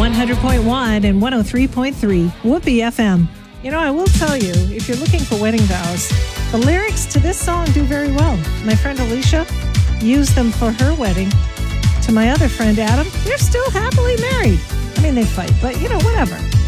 100.1 and 103.3 Whoopee FM. You know, I will tell you, if you're looking for wedding vows, the lyrics to this song do very well. My friend Alicia used them for her wedding. To my other friend Adam, they're still happily married. I mean, they fight, but you know, whatever.